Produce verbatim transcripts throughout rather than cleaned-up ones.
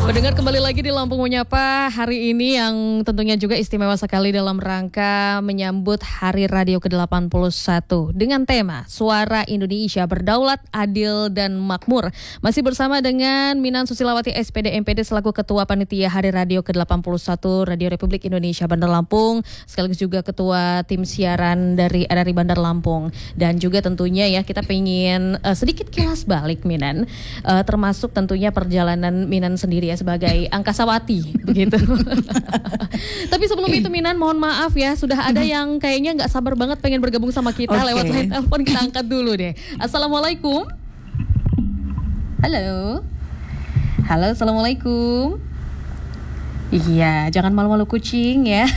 Pendengar kembali lagi di Lampung Menyapa hari ini yang tentunya juga istimewa sekali dalam rangka menyambut Hari Radio ke delapan puluh satu dengan tema Suara Indonesia Berdaulat, Adil dan Makmur. Masih bersama dengan Minan Susilawati S P D M P D selaku Ketua Panitia Hari Radio ke delapan puluh satu Radio Republik Indonesia Bandar Lampung, sekaligus juga Ketua Tim Siaran dari R R I Bandar Lampung. Dan juga tentunya ya kita pengen uh, sedikit kilas balik Minan, uh, termasuk tentunya perjalanan Minan sendiri ya sebagai angkasawati begitu. Tapi sebelum itu Minan mohon maaf ya, sudah ada yang kayaknya nggak sabar banget pengen bergabung sama kita okay. Lewat line telepon, kita angkat dulu deh. Assalamualaikum. Halo. Halo, assalamualaikum. Iya, jangan malu-malu kucing ya.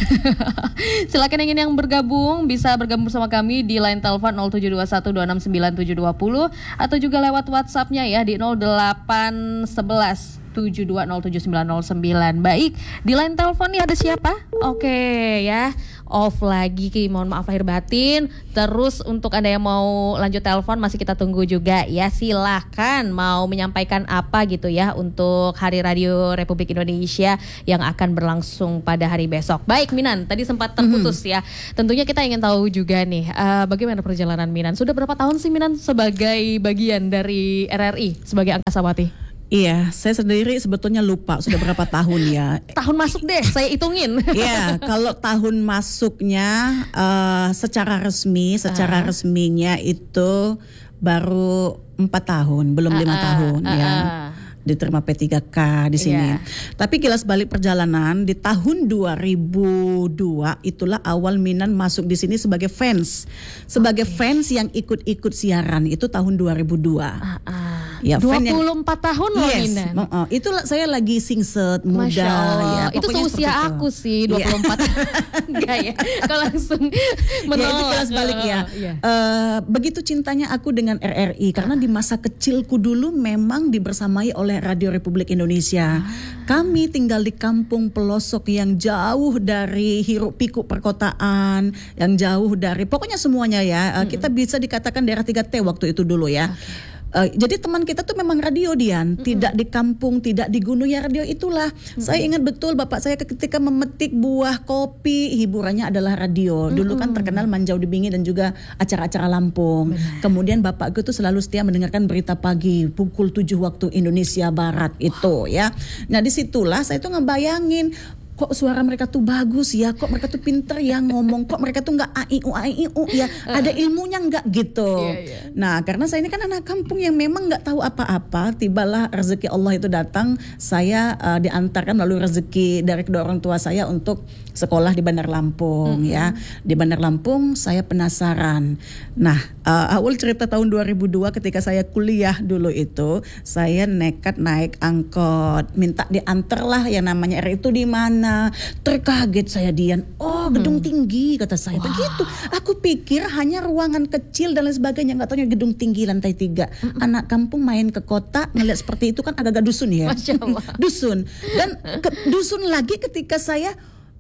Silakan yang ingin yang bergabung bisa bergabung bersama kami di line telepon nol tujuh dua satu dua enam sembilan tujuh dua nol atau juga lewat WhatsApp-nya ya di nol delapan satu satu tujuh dua nol tujuh sembilan nol sembilan. Baik, di line telepon nih ada siapa? Oke ya, off lagi, mohon maaf lahir batin. Terus untuk Anda yang mau lanjut telepon masih kita tunggu juga ya. Silahkan mau menyampaikan apa gitu ya untuk Hari Radio Republik Indonesia yang akan berlangsung pada hari besok. Baik Minan, tadi sempat terputus mm-hmm. ya. Tentunya kita ingin tahu juga nih uh, bagaimana perjalanan Minan. Sudah berapa tahun sih Minan sebagai bagian dari R R I sebagai angkasawati? Iya, saya sendiri sebetulnya lupa sudah berapa tahun ya. Tahun masuk deh, saya hitungin. Iya, kalau tahun masuknya uh, secara resmi, secara uh. resminya itu baru empat tahun, belum lima uh, tahun uh, ya. Uh. Diterima P tiga K di sini. Yeah. Tapi kilas balik perjalanan di tahun dua ribu dua itulah awal Minan masuk di sini sebagai fans. Sebagai okay. fans yang ikut-ikut siaran itu tahun dua ribu dua. Uh, uh. Ya, dua puluh empat tahun loh yes, Minan. Uh, itulah saya lagi singset muda. Masya Allah. Ya, itu seusia aku sih dua puluh empat. Enggak ya. Kalau langsung menolak. Ya, itu kilas balik ya. Uh, yeah. uh, begitu cintanya aku dengan R R I karena di masa kecilku dulu memang dibersamai oleh Radio Republik Indonesia. Kami tinggal di kampung pelosok yang jauh dari hiruk pikuk perkotaan, yang jauh dari pokoknya semuanya ya. Uh, mm-hmm. Kita bisa dikatakan daerah tiga T waktu itu dulu ya. Okay. Uh, jadi teman kita tuh memang radio Dian, mm-hmm. tidak di kampung, tidak di gunung ya radio itulah. Mm-hmm. Saya ingat betul bapak saya ketika memetik buah kopi, hiburannya adalah radio. Dulu mm-hmm. kan terkenal Manjau di Bingi dan juga acara-acara Lampung. Benar. Kemudian bapakku tuh selalu setia mendengarkan berita pagi pukul tujuh waktu Indonesia Barat wow. itu ya. Nah disitulah saya tuh ngebayangin, kok suara mereka tuh bagus ya, kok mereka tuh pinter ya ngomong, kok mereka tuh nggak a i u a i u ya, ada ilmunya nggak gitu. Yeah, yeah. Nah karena saya ini kan anak kampung yang memang nggak tahu apa-apa, tibalah rezeki Allah itu datang, saya uh, diantarkan melalui rezeki dari kedua orang tua saya untuk sekolah di Bandar Lampung mm-hmm. ya. Di Bandar Lampung saya penasaran. Nah uh, awal cerita tahun dua ribu dua ketika saya kuliah dulu itu, saya nekat naik angkot, minta diantar lah yang namanya R itu di mana. Terkaget saya Dian, oh gedung hmm. tinggi kata saya. Wow. Begitu, aku pikir hanya ruangan kecil dan lain sebagainya, nggak taunya gedung tinggi lantai tiga. Hmm. Anak kampung main ke kota ngeliat seperti itu kan agak-agak dusun ya. Masya Allah. Dusun dan ke, dusun lagi ketika saya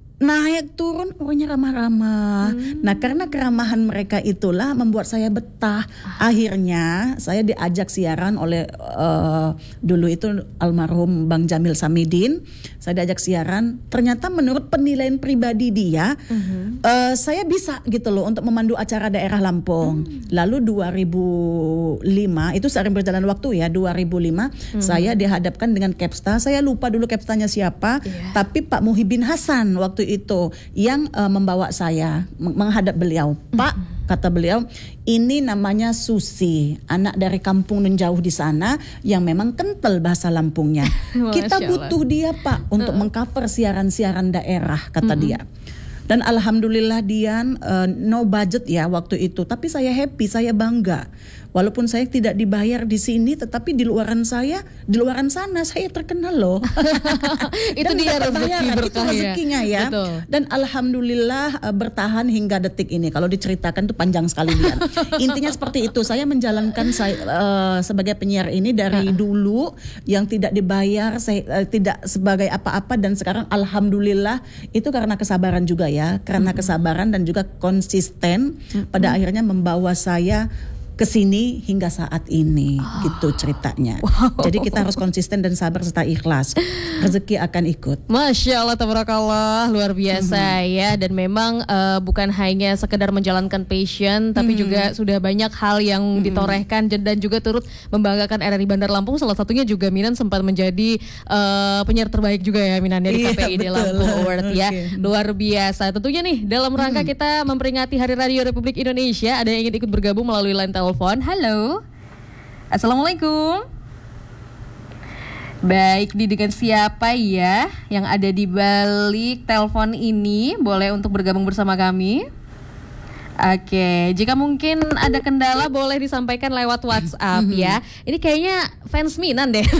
naik turun orangnya ramah-ramah. Hmm. Nah karena keramahan mereka itulah membuat saya betah. Akhirnya saya diajak siaran oleh uh, dulu itu almarhum Bang Jamil Samidin. Saya diajak siaran. Ternyata menurut penilaian pribadi dia, hmm. uh, saya bisa gitu loh untuk memandu acara daerah Lampung. Hmm. Lalu dua ribu lima itu seiring berjalan waktu ya. dua ribu lima hmm. saya dihadapkan dengan Kepsta. Saya lupa dulu Kepstanya siapa. Yeah. Tapi Pak Muhyiddin Hasan waktu itu yang uh, membawa saya menghadap beliau. Pak, mm-hmm. kata beliau, ini namanya Susi, anak dari kampung nun jauh di sana yang memang kental bahasa Lampungnya. Kita butuh dia Pak untuk uh-uh. mengcover siaran-siaran daerah, kata mm-hmm. dia. Dan alhamdulillah Dian uh, no budget ya waktu itu, tapi saya happy, saya bangga. Walaupun saya tidak dibayar di sini, tetapi di luaran saya, di luaran sana saya terkenal loh. Itu dia rezeki berkah, itu rezekinya ya. Betul. Dan alhamdulillah uh, bertahan hingga detik ini. Kalau diceritakan tuh panjang sekali Dian. Intinya seperti itu. Saya menjalankan saya uh, sebagai penyiar ini dari dulu yang tidak dibayar, saya uh, tidak sebagai apa-apa, dan sekarang alhamdulillah itu karena kesabaran juga ya, karena mm-hmm. kesabaran dan juga konsisten mm-hmm. pada akhirnya membawa saya kesini hingga saat ini, oh. gitu ceritanya. Wow. Jadi kita harus konsisten dan sabar serta ikhlas. Rezeki akan ikut. Masya Allah, tabarakallah, luar biasa mm-hmm. ya. Dan memang uh, bukan hanya sekedar menjalankan passion, tapi mm-hmm. juga sudah banyak hal yang mm-hmm. ditorehkan dan juga turut membanggakan R R I Bandar Lampung. Salah satunya juga Minan sempat menjadi uh, penyiar terbaik juga ya Minan ya, di K P I D iya, Lampung Award okay. ya. Luar biasa. Tentunya nih dalam rangka mm-hmm. kita memperingati Hari Radio Republik Indonesia, ada yang ingin ikut bergabung melalui line telepon. Halo, assalamualaikum. Baik, di dengan siapa ya yang ada di balik telepon ini? Boleh untuk bergabung bersama kami. Oke, jika mungkin ada kendala boleh disampaikan lewat WhatsApp mm-hmm. ya. Ini kayaknya fans Minan deh.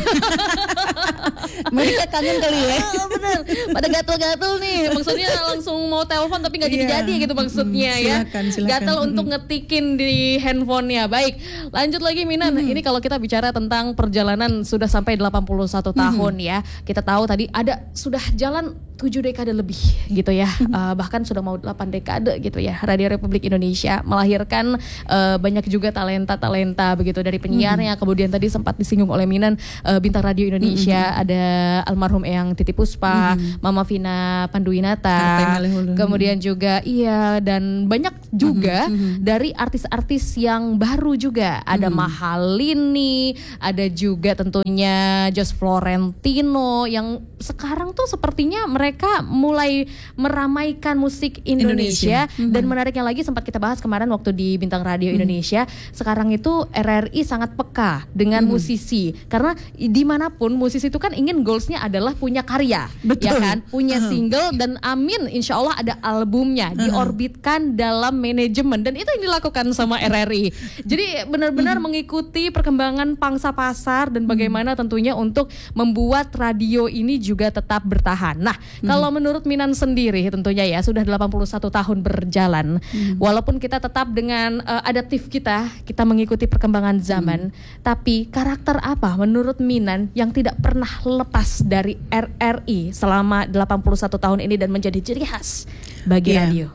Mereka kangen kali ya. Oh, bener, pada gatel-gatel nih. Maksudnya langsung mau telepon tapi nggak jadi-jadi yeah. gitu maksudnya mm, silakan, ya. Silakan. Gatel mm-hmm. untuk ngetikin di handphonenya. Baik, lanjut lagi Minan. Mm-hmm. Ini kalau kita bicara tentang perjalanan sudah sampai delapan puluh satu mm-hmm. tahun ya. Kita tahu tadi ada sudah jalan tujuh dekade lebih gitu ya. Mm-hmm. Uh, bahkan sudah mau delapan dekade gitu ya. Radio Republik Indonesia melahirkan uh, banyak juga talenta-talenta begitu dari penyiarnya. Mm-hmm. Kemudian tadi sempat disinggung oleh Minan, uh, bintang Radio Indonesia mm-hmm. ada almarhum Eyang Titi Puspa, mm-hmm. Mama Vina Panduwinata, kemudian juga iya dan banyak juga mm-hmm. dari artis-artis yang baru juga ada mm-hmm. Mahalini, ada juga tentunya Jos Florentino yang sekarang tuh sepertinya mereka mulai meramaikan musik Indonesia, Indonesia. Mm-hmm. Dan menariknya lagi sempat kita bahas kemarin waktu di Bintang Radio mm-hmm. Indonesia, sekarang itu R R I sangat peka dengan mm-hmm. musisi karena dimanapun musisi itu kan ingin goalsnya adalah punya karya. Betul. Ya kan, punya uh-huh. single dan amin insya Allah ada albumnya uh-huh. diorbitkan dalam manajemen dan itu yang dilakukan sama R R I. Jadi benar-benar uh-huh. mengikuti perkembangan pangsa pasar dan bagaimana uh-huh. tentunya untuk membuat radio ini juga tetap bertahan. Nah, uh-huh. kalau menurut Minan sendiri tentunya ya sudah delapan puluh satu tahun berjalan, uh-huh. walaupun kita tetap dengan uh, adaptif kita, kita mengikuti perkembangan zaman, uh-huh. tapi karakter apa menurut Minan yang tidak pernah lepas dari R R I selama delapan puluh satu tahun ini dan menjadi ciri khas bagi yeah. radio?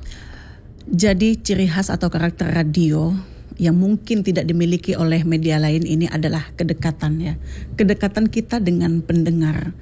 Jadi ciri khas atau karakter radio yang mungkin tidak dimiliki oleh media lain ini adalah kedekatan ya. Kedekatan kita dengan pendengar.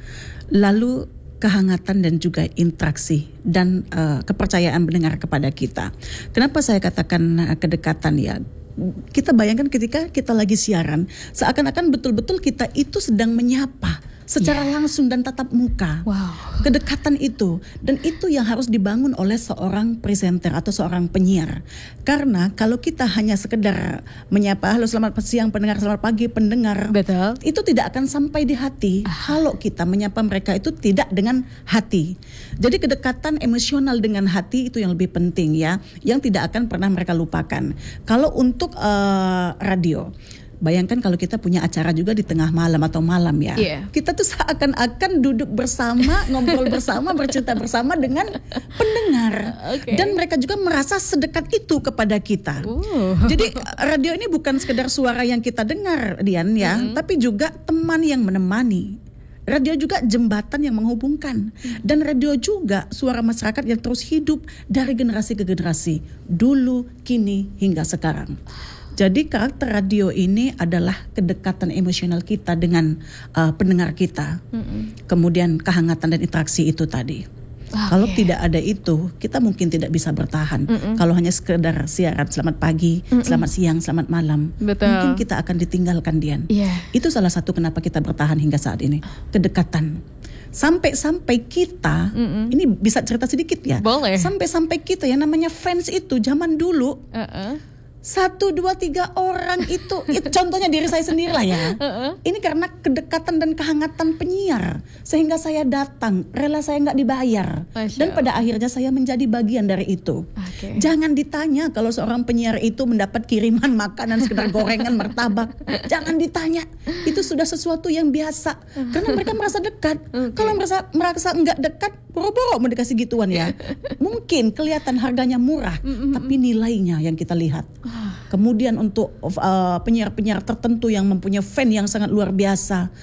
Lalu kehangatan dan juga interaksi dan uh, kepercayaan pendengar kepada kita. Kenapa saya katakan uh, kedekatan ya? Kita bayangkan ketika kita lagi siaran, seakan-akan betul-betul kita itu sedang menyapa secara yeah. langsung dan tatap muka. Wow. Kedekatan itu, dan itu yang harus dibangun oleh seorang presenter atau seorang penyiar. Karena kalau kita hanya sekedar menyapa, halo selamat siang pendengar, selamat pagi pendengar, betul, itu tidak akan sampai di hati. Ah. Kalau kita menyapa mereka itu tidak dengan hati. Jadi kedekatan emosional dengan hati itu yang lebih penting ya, yang tidak akan pernah mereka lupakan. Kalau untuk uh, radio, bayangkan kalau kita punya acara juga di tengah malam atau malam ya. Yeah. Kita tuh seakan-akan duduk bersama, ngobrol bersama, bercerita bersama dengan pendengar. Okay. Dan mereka juga merasa sedekat itu kepada kita. Uh. Jadi radio ini bukan sekedar suara yang kita dengar, Dian ya, mm-hmm. tapi juga teman yang menemani. Radio juga jembatan yang menghubungkan. Dan radio juga suara masyarakat yang terus hidup dari generasi ke generasi. Dulu, kini, hingga sekarang. Jadi karakter radio ini adalah kedekatan emosional kita dengan uh, pendengar kita. Mm-mm. Kemudian kehangatan dan interaksi itu tadi. Okay. Kalau tidak ada itu, kita mungkin tidak bisa bertahan. Mm-mm. Kalau hanya sekedar siaran selamat pagi, Mm-mm. selamat siang, selamat malam, Betul. mungkin kita akan ditinggalkan, Dian. Yeah. Itu salah satu kenapa kita bertahan hingga saat ini. Kedekatan. Sampai-sampai kita, Mm-mm. ini bisa cerita sedikit ya. Boleh. Sampai-sampai kita yang namanya fans itu zaman dulu. Uh-uh. Satu, dua, tiga orang itu, itu contohnya diri saya sendiri lah ya. Uh-uh. Ini karena kedekatan dan kehangatan penyiar, sehingga saya datang, rela saya nggak dibayar, Masya dan pada akhirnya saya menjadi bagian dari itu. Okay. Jangan ditanya kalau seorang penyiar itu mendapat kiriman makanan sekedar gorengan, martabak. Jangan ditanya, itu sudah sesuatu yang biasa, karena mereka merasa dekat. Okay. Kalau merasa merasa nggak dekat, boro-boro mau dikasih gituan ya. Mungkin kelihatan harganya murah, mm-hmm. tapi nilainya yang kita lihat. Kemudian untuk uh, penyiar-penyiar tertentu yang mempunyai fan yang sangat luar biasa,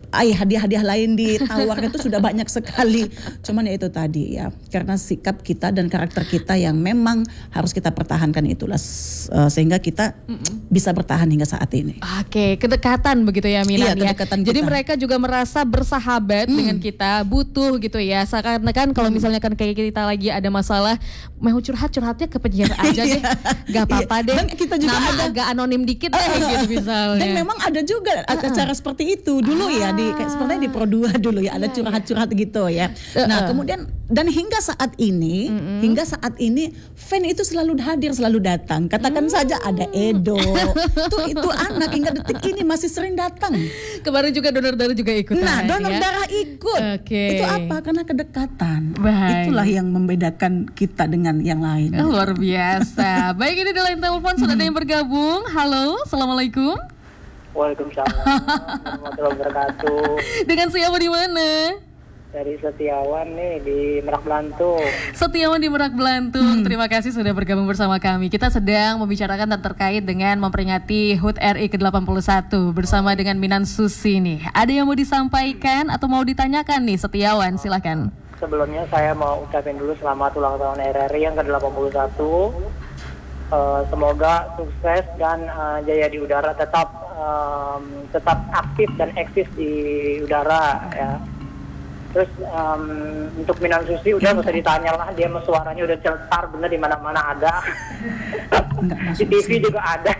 ay hadiah-hadiah lain ditawarkan itu sudah banyak sekali. Cuman ya itu tadi ya, karena sikap kita dan karakter kita yang memang harus kita pertahankan itulah uh, sehingga kita Mm-mm. bisa bertahan hingga saat ini. Oke, kedekatan begitu ya Minan iya, ya. Kedekatan Jadi kita. mereka juga merasa bersahabat mm. dengan kita, butuh gitu ya. Karena kan kalau misalnya kan kayak kita lagi ada masalah, mau curhat-curhatnya ke penyiar aja deh. Gak apa-apa deh. Dan kita juga Nama ada agak anonim dikit deh gitu misalnya. Dan memang ada juga acara seperti itu dulu ya di kayak sebenarnya di Pro dua dulu ya ada curhat-curhat gitu ya. Nah, kemudian dan hingga saat ini, mm-hmm. hingga saat ini fan itu selalu hadir, selalu datang. Katakan mm. saja ada Edo. Tuh itu anak hingga detik ini masih sering datang. Kemarin juga donor darah juga ikut. Nah, donor ya? darah ikut. Okay. Itu apa? Karena kedekatan. Baik. Itulah yang membedakan kita dengan yang lain. Oh, luar biasa. Baik, ini di line telepon sudah ada yang bergabung. Halo, assalamualaikum. Waalaikumsalam warahmatullahi wabarakatuh. Dengan siapa di mana? Dari Setiawan nih di Merak Blantung. Setiawan di Merak Blantung. Hmm. Terima kasih sudah bergabung bersama kami. Kita sedang membicarakan terkait dengan memperingati H U T R I ke delapan puluh satu bersama dengan Minan Susi nih. Ada yang mau disampaikan atau mau ditanyakan nih Setiawan? Silakan. Sebelumnya saya mau ucapin dulu selamat ulang tahun R R I yang ke delapan puluh satu. Uh, semoga sukses dan uh, jaya di udara, tetap um, tetap aktif dan eksis di udara ya. Terus um, untuk Minan Susi udah nggak usah ditanya lah, dia suaranya udah cetar bener di mana-mana ada. Di T V juga ada.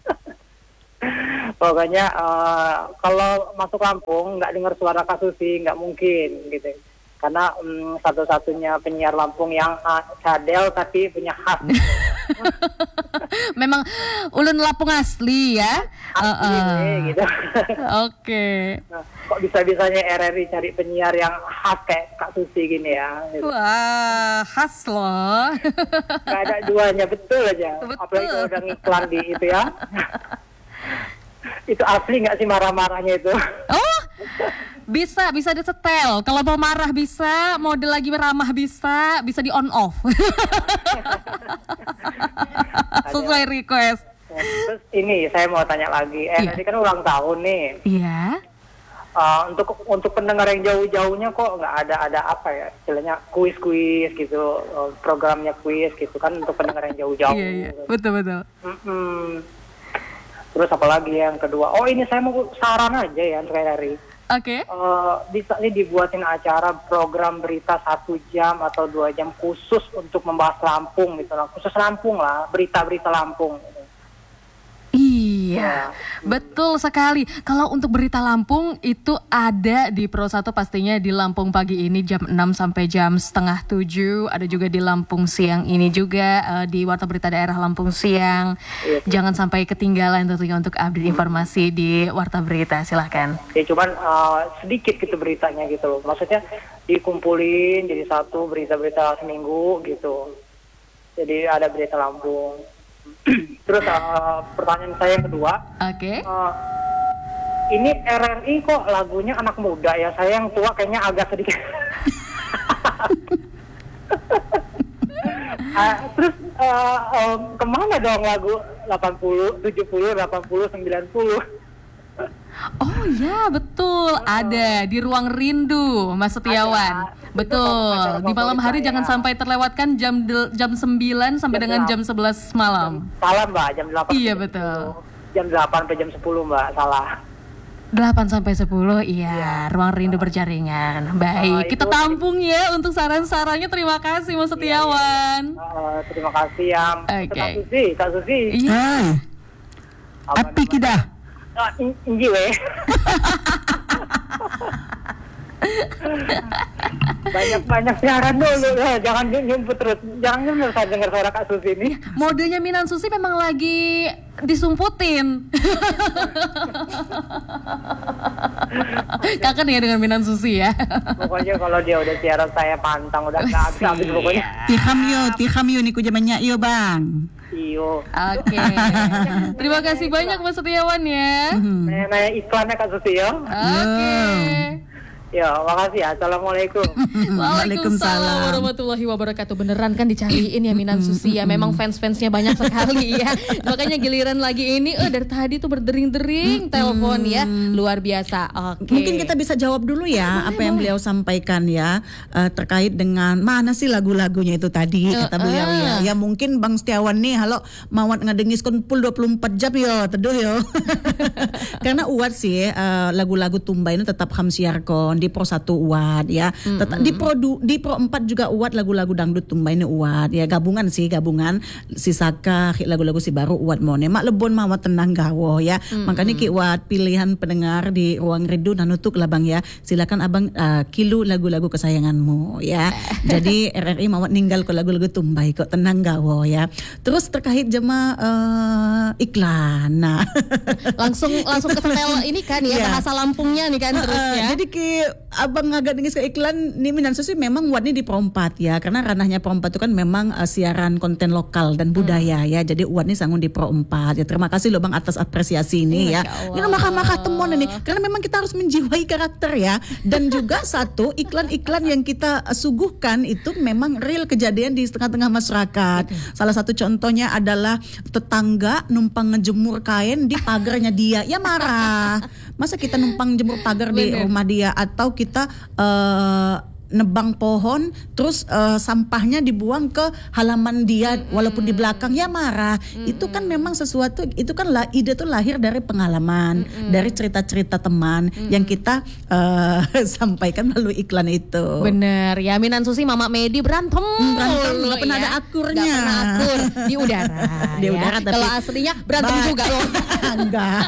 Pokoknya uh, kalau masuk Lampung nggak dengar suara Kak Susi nggak mungkin gitu. Karena um, satu-satunya penyiar Lampung yang uh, cadel tapi punya khas. Memang ulun Lampung asli ya. Asli uh, uh. gitu. Oke. Okay. Nah, kok bisa-bisanya R R I cari penyiar yang khas kayak Kak Susi gini ya. Gitu. Wah, khas loh. Gak ada duanya, betul aja. Betul. Apalagi kalau udah ngiklan di itu ya. Itu asli nggak sih marah-marahnya itu? Oh, bisa, bisa disetel. Kalau mau marah bisa, mode lagi ramah bisa, bisa di on off. Sesuai request. Terus ini saya mau tanya lagi, eh iya. Tadi kan ulang tahun nih. Iya. Uh, untuk untuk pendengar yang jauh-jauhnya kok nggak ada ada apa ya istilahnya kuis-kuis gitu, uh, programnya kuis gitu kan untuk pendengar yang jauh-jauh. Iya, iya. Betul betul. Mm-mm. Terus apalagi yang kedua, oh ini saya mau saran aja ya untuk R R I. Oke. Okay. Uh, bisa nih dibuatin acara program berita satu jam atau dua jam khusus untuk membahas Lampung gitu lah, khusus Lampung lah, berita-berita Lampung. Gitu. Iya, betul sekali. Kalau untuk berita Lampung itu ada di Pro satu pastinya di Lampung pagi ini jam enam sampai jam setengah tujuh. Ada juga di Lampung siang ini juga uh, di Warta Berita Daerah Lampung Siang. Iya. Jangan sampai ketinggalan tentunya untuk update informasi di Warta Berita. Silahkan. Ya cuman uh, sedikit gitu beritanya gitu loh. Maksudnya dikumpulin jadi satu berita-berita seminggu gitu. Jadi ada berita Lampung. Terus uh, pertanyaan saya yang kedua, oke. Okay. Uh, ini R R I kok lagunya anak muda ya, saya yang tua kayaknya agak sedikit. uh, terus uh, um, kemana dong lagu delapan puluh, tujuh puluh, delapan puluh, sembilan puluh? Oh ya betul, uh, ada di Ruang Rindu Mas Setiawan. Ada. Betul, di malam hari saya. Jangan sampai terlewatkan jam del- jam sembilan sampai jam dengan jam sebelas malam. Salah Mbak, jam delapan. Iya betul. Jam delapan sampai jam sepuluh Mbak, salah. delapan sampai sepuluh iya, iya. Ruang Rindu berjaringan. Baik, uh, kita tampung ya untuk saran-sarannya. Terima kasih Mas Setiawan. Iya, iya. Uh, terima kasih ya. Oke. Kak Susi, Kak Susi. Iya. Api kita. Ah, inji weh. Banyak-banyak siaran dulu, jangan nyumput terus, jangan nyumput saya dengar suara Kak Susi ini. Modenya Minan Susi memang lagi disumputin. Kangen ya dengan Minan Susi ya. Pokoknya kalau dia udah siaran saya pantang, udah nggak habis-habis pokoknya. Tiham yo, tiham yo niku jamannya yo bang. Iyo. Oke. Okay. Terima kasih banyak Mas Setiawan ya. Nanya-nanya iklannya Kak Susi ya. Oke. Okay. Ya, makasih. Assalamualaikum. Waalaikumsalam warahmatullahi wabarakatuh. Beneran kan dicariin ya Minan Susi ya. Memang fans-fansnya banyak sekali ya. Makanya giliran lagi ini, eh dari tadi tuh berdering-dering telepon ya. Luar biasa. Oke. Mungkin kita bisa jawab dulu ya boleh, apa yang boleh. beliau sampaikan ya uh, terkait dengan mana sih lagu-lagunya itu tadi uh, kata beliau uh. ya. Ya mungkin Bang Setiawan nih, halo mawat ngedengis kon pul dua puluh empat jam yo, teduh yo. Karena uat sih uh, lagu-lagu tumba ini tetap hamsiar kon di Pro satu uat ya. Mm-hmm. Tetap di Pro du, di Pro empat juga uat lagu-lagu dangdut tumba ini uat ya, gabungan sih gabungan si Saka lagu-lagu si baru uat mone mak lebon mawat tenang gawo ya. Mm-hmm. Makanya ki uat pilihan pendengar di ruang redu nanutuk lah Bang ya. Silakan Abang uh, kilu lagu-lagu kesayanganmu ya. Jadi R R I mawat ninggal ke lagu-lagu tumbai kok tenang gawo ya. Terus terkait jema uh, iklan. Nah, langsung langsung ke setel ini kan ya, yeah. bahasa Lampungnya nih kan terus ya. Uh, jadi ki Abang agak dengis ke iklan nih Minan Susi memang uatnya di Pro empat ya. Karena ranahnya Pro empat itu kan memang uh, siaran konten lokal dan budaya hmm. ya. Jadi uatnya sanggup di Pro empat ya. Terima kasih loh Bang atas apresiasi ini ya. Ini maka-maka temon ini. Karena memang kita harus menjiwai karakter ya. Dan juga satu iklan-iklan yang kita uh, suguhkan itu memang real kejadian di tengah-tengah masyarakat. Okay. Salah satu contohnya adalah tetangga numpang ngejemur kain di pagarnya dia. Ya marah. Masa kita numpang jemur pagar di rumah dia, atau kita uh, nebang pohon terus uh, sampahnya dibuang ke halaman dia mm-hmm. walaupun di belakang, ya marah. Mm-hmm. Itu kan memang sesuatu, itu kan lah ide itu lahir dari pengalaman, mm-hmm. dari cerita-cerita teman mm-hmm. yang kita uh, sampaikan melalui iklan itu. Bener ya, Minan Susi Mama Medi berantem berantem nggak pernah ya. Ada akurnya, nggak pernah akur di udara. Di ya. udara tapi kalau aslinya berantem bah. juga loh. Enggak.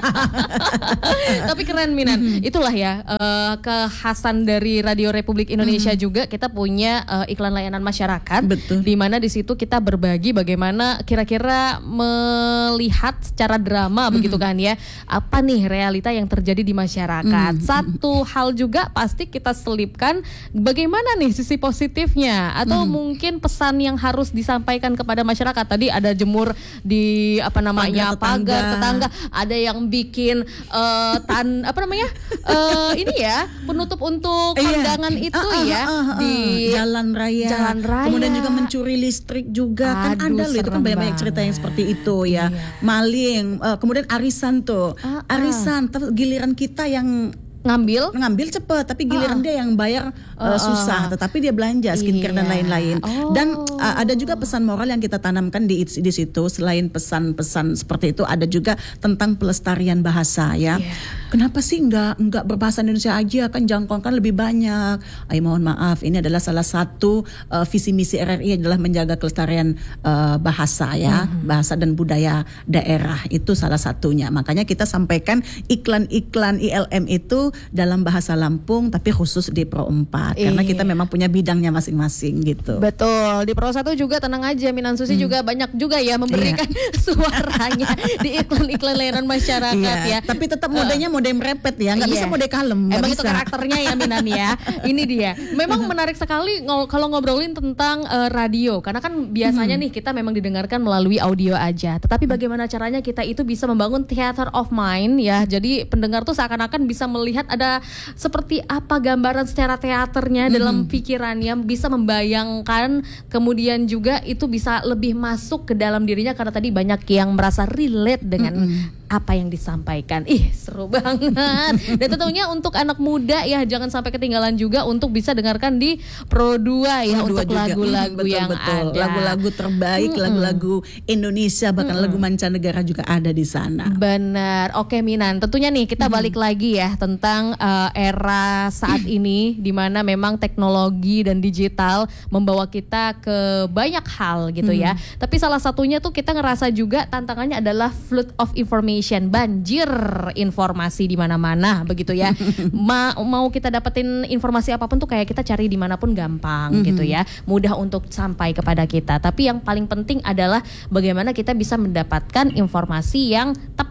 Tapi keren Minan. Mm-hmm. Itulah ya uh, kekhasan dari Radio Republik Indonesia. Mm-hmm. Juga kita punya uh, iklan layanan masyarakat. Betul. Di mana di situ kita berbagi bagaimana kira-kira melihat secara drama mm-hmm. begitu kan ya, apa nih realita yang terjadi di masyarakat. Mm-hmm. Satu hal juga pasti kita selipkan bagaimana nih sisi positifnya, atau mm-hmm. mungkin pesan yang harus disampaikan kepada masyarakat. Tadi ada jemur di apa namanya pagar tetangga, ada yang bikin uh, tan apa namanya uh, ini ya penutup untuk pandangan itu uh, uh, ya. Uh, uh, di jalan raya. jalan raya kemudian juga mencuri listrik juga. Aduh, kan ada loh itu kan banyak-banyak cerita yang seperti itu ya. Iya. Maling, uh, kemudian arisan tuh uh, uh. arisan giliran kita yang ngambil ngambil cepet, tapi giliran uh, dia yang bayar uh, uh, susah, tetapi dia belanja skincare iya. dan lain-lain. Oh. Dan uh, ada juga pesan moral yang kita tanamkan di di situ. Selain pesan-pesan seperti itu, ada juga tentang pelestarian bahasa ya. Yeah. Kenapa sih nggak nggak berbahasa Indonesia aja, kan jangkauan kan lebih banyak. Ay, mohon maaf, ini adalah salah satu uh, visi misi R R I adalah menjaga kelestarian uh, bahasa ya, mm-hmm. bahasa dan budaya daerah, itu salah satunya. Makanya kita sampaikan iklan-iklan I L M itu dalam bahasa Lampung tapi khusus di Pro empat e. karena kita memang punya bidangnya masing-masing gitu. Betul. Di Pro satu juga tenang aja, Minan Susi hmm. juga banyak juga ya memberikan yeah. suaranya di iklan-iklan layanan masyarakat yeah. ya. Tapi tetap modenya uh. mode merepet ya, nggak yeah. bisa mode kalem. Emang bisa. Itu karakternya ya Minan ya. Ini dia. Memang menarik sekali ng- kalau ngobrolin tentang uh, radio, karena kan biasanya hmm. nih kita memang didengarkan melalui audio aja. Tetapi bagaimana caranya kita itu bisa membangun theater of mind ya. Jadi pendengar tuh seakan-akan bisa melihat ada seperti apa gambaran secara teaternya mm-hmm. dalam pikirannya, bisa membayangkan, kemudian juga itu bisa lebih masuk ke dalam dirinya karena tadi banyak yang merasa relate dengan mm-hmm. apa yang disampaikan. Ih, seru banget. Dan tentunya untuk anak muda ya jangan sampai ketinggalan juga untuk bisa dengarkan di Pro dua ya, Pro untuk juga. lagu-lagu mm, betul, yang betul. ada. Lagu-lagu terbaik, mm-hmm. lagu-lagu Indonesia, bahkan mm-hmm. lagu mancanegara juga ada di sana. Benar. Oke Minan, tentunya nih kita balik mm-hmm. lagi ya tentang uh, era saat ini di mana memang teknologi dan digital membawa kita ke banyak hal gitu mm-hmm. ya. Tapi salah satunya tuh kita ngerasa juga tantangannya adalah flood of information, banjir informasi di mana-mana begitu ya. Ma- mau kita dapetin informasi apapun tuh kayak kita cari dimanapun gampang mm-hmm. gitu ya, mudah untuk sampai kepada kita. Tapi yang paling penting adalah bagaimana kita bisa mendapatkan informasi yang tepat,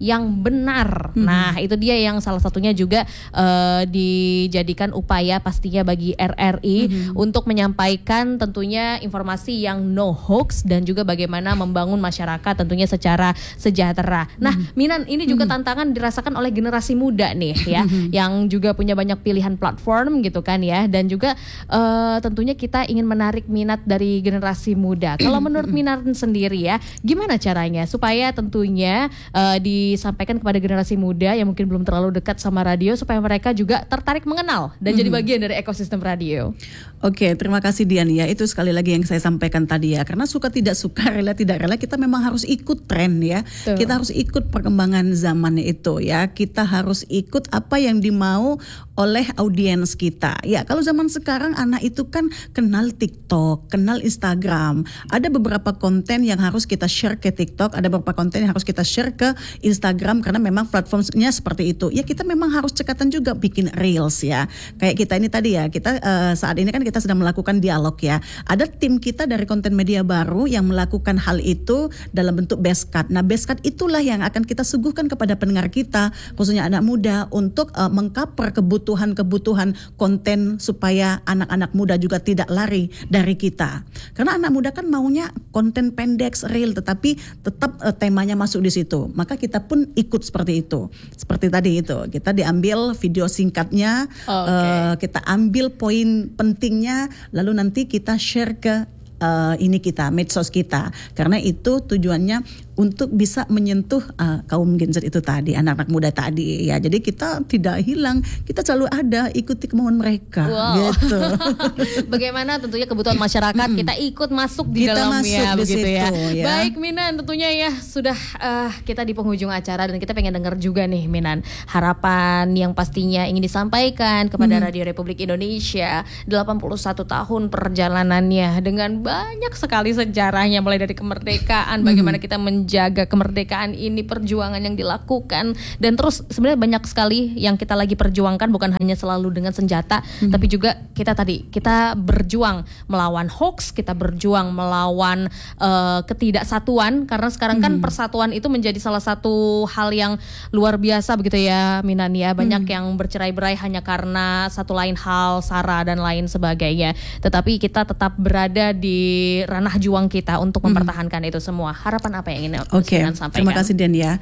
yang benar. Hmm. Nah, itu dia yang salah satunya juga uh, dijadikan upaya pastinya bagi R R I hmm. untuk menyampaikan tentunya informasi yang no hoax dan juga bagaimana membangun masyarakat tentunya secara sejahtera. Nah, hmm. Minan, ini juga hmm. tantangan dirasakan oleh generasi muda nih ya, hmm. yang juga punya banyak pilihan platform gitu kan ya, dan juga uh, tentunya kita ingin menarik minat dari generasi muda. Kalau menurut Minan sendiri ya, gimana caranya supaya tentunya uh, disampaikan kepada generasi muda yang mungkin belum terlalu dekat sama radio supaya mereka juga tertarik mengenal dan hmm. jadi bagian dari ekosistem radio? Oke, terima kasih Dian ya. Itu sekali lagi yang saya sampaikan tadi ya, karena suka tidak suka, rela tidak rela, kita memang harus ikut tren ya. Tuh. Kita harus ikut perkembangan zaman itu ya. Kita harus ikut apa yang dimau oleh audiens kita. Ya, kalau zaman sekarang anak itu kan kenal TikTok, kenal Instagram. Ada beberapa konten yang harus kita share ke TikTok, ada beberapa konten yang harus kita share ke Instagram karena memang platformnya seperti itu. Ya, kita memang harus cekatan juga bikin reels ya. Kayak kita ini tadi ya, kita uh, saat ini kan kita sedang melakukan dialog ya. Ada tim kita dari konten media baru yang melakukan hal itu dalam bentuk Bestcut. Nah, Bestcut itulah yang akan kita suguhkan kepada pendengar kita, khususnya anak muda, untuk uh, mengcover kebutuhan-kebutuhan konten supaya anak-anak muda juga tidak lari dari kita. Karena anak muda kan maunya konten pendek, real, tetapi tetap uh, temanya masuk di situ. Maka kita pun ikut seperti itu. Seperti tadi itu, kita diambil video singkatnya, oh, okay. uh, kita ambil poin pentingnya, lalu nanti kita share ke uh, ini kita, medsos kita. Karena itu tujuannya untuk bisa menyentuh uh, kaum Gen Z itu tadi, anak-anak muda tadi ya. Jadi kita tidak hilang, kita selalu ada, ikuti kemauan mereka. Wow. Gitu. Bagaimana tentunya kebutuhan masyarakat hmm. kita ikut masuk di kita dalamnya masuk begitu di ya. situ, ya. Baik Minan, tentunya ya sudah uh, kita di penghujung acara dan kita pengen dengar juga nih Minan, harapan yang pastinya ingin disampaikan kepada hmm. Radio Republik Indonesia. Delapan puluh satu tahun perjalanannya dengan banyak sekali sejarahnya, mulai dari kemerdekaan, bagaimana kita men menjaga kemerdekaan ini, perjuangan yang dilakukan, dan terus sebenarnya banyak sekali yang kita lagi perjuangkan, bukan hanya selalu dengan senjata, hmm. tapi juga kita tadi kita berjuang melawan hoax, kita berjuang melawan uh, ketidaksatuan, karena sekarang hmm. kan persatuan itu menjadi salah satu hal yang luar biasa begitu ya Minan ya, banyak hmm. yang bercerai-berai hanya karena satu lain hal, sara dan lain sebagainya, tetapi kita tetap berada di ranah juang kita untuk mempertahankan hmm. itu semua. Harapan apa yang ingin Oke, okay. Terima kasih Dan ya.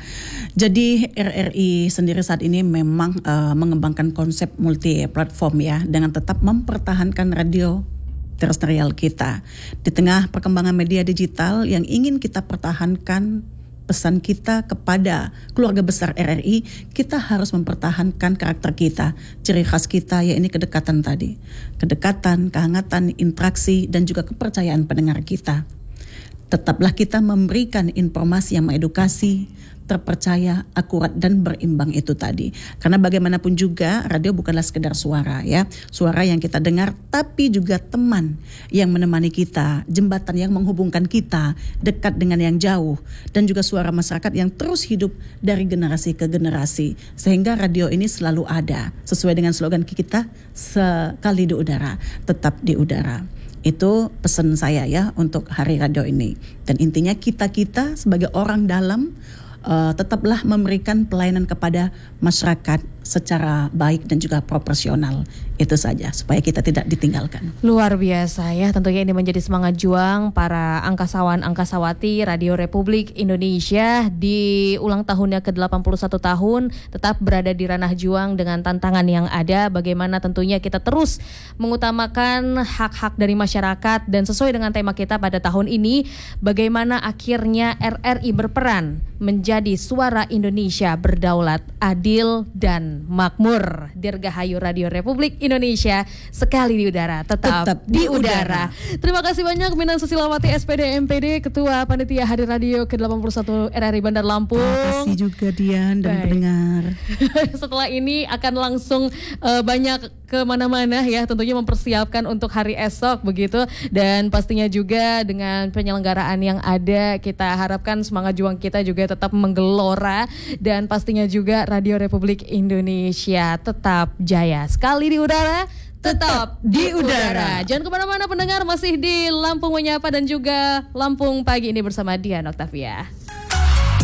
Jadi R R I sendiri saat ini memang uh, mengembangkan konsep multi platform ya, dengan tetap mempertahankan radio terestrial kita. Di tengah perkembangan media digital yang ingin kita pertahankan, pesan kita kepada keluarga besar R R I, kita harus mempertahankan karakter kita, ciri khas kita, yaitu kedekatan tadi. Kedekatan, kehangatan, interaksi, dan juga kepercayaan pendengar kita. Tetaplah kita memberikan informasi yang mengedukasi, terpercaya, akurat, dan berimbang itu tadi. Karena bagaimanapun juga radio bukanlah sekedar suara ya. Suara yang kita dengar, tapi juga teman yang menemani kita, jembatan yang menghubungkan kita dekat dengan yang jauh, dan juga suara masyarakat yang terus hidup dari generasi ke generasi. Sehingga radio ini selalu ada, sesuai dengan slogan kita, sekali di udara, tetap di udara. Itu pesan saya ya untuk Hari Radio ini. Dan intinya kita-kita sebagai orang dalam uh, tetaplah memberikan pelayanan kepada masyarakat secara baik dan juga proporsional. Itu saja, supaya kita tidak ditinggalkan. Luar biasa ya, tentunya ini menjadi semangat juang para angkasawan-angkasawati Radio Republik Indonesia di ulang tahunnya ke delapan puluh satu tahun, tetap berada di ranah juang dengan tantangan yang ada, bagaimana tentunya kita terus mengutamakan hak-hak dari masyarakat, dan sesuai dengan tema kita pada tahun ini, bagaimana akhirnya R R I berperan menjadi suara Indonesia berdaulat, adil, dan makmur. Dirgahayu Radio Republik Indonesia, sekali di udara, tetap, tetap di, di udara. udara. Terima kasih banyak Minan Susilawati S P D M P D, Ketua Panitia Hari Radio ke delapan puluh satu R R I Bandar Lampung. Terima kasih juga Dian dan pendengar. Setelah ini akan langsung uh, banyak kemana-mana ya, tentunya mempersiapkan untuk hari esok begitu, dan pastinya juga dengan penyelenggaraan yang ada, kita harapkan semangat juang kita juga tetap menggelora, dan pastinya juga Radio Republik Indonesia tetap jaya. Sekali di udara, tetap di udara. Jangan kemana-mana pendengar, masih di Lampung Menyapa dan juga Lampung Pagi ini bersama Dian Octavia.